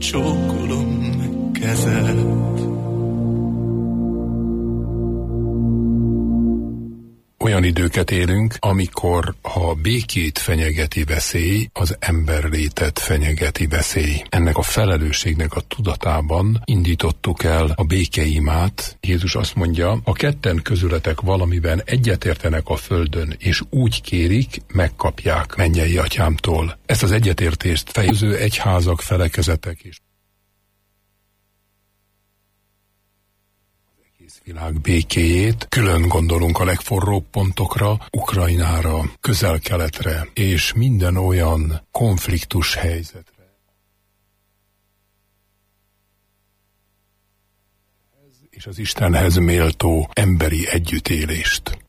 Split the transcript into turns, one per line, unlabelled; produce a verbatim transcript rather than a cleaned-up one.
csókolom kezed.
Olyan időket élünk, amikor ha békét fenyegeti veszély, az emberlétet fenyegeti veszély. Ennek a felelősségnek a tudatában indítottuk el a békeimát. Jézus azt mondja, a ketten közületek valamiben egyetértenek a földön, és úgy kérik, megkapják mennyei atyámtól. Ezt az egyetértést fejező egyházak, felekezetek és világ békéjét, külön gondolunk a legforróbb pontokra, Ukrajnára, Közel-Keletre, és minden olyan konfliktus helyzetre. És az Istenhez méltó emberi együttélést.